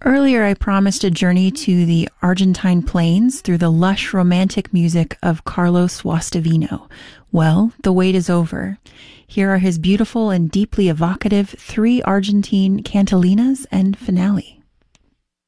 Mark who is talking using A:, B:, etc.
A: Earlier, I promised a journey to the Argentine plains through the lush romantic music of Carlos Guastavino. Well, the wait is over. Here are his beautiful and deeply evocative 3 Argentine cantilinas and finale.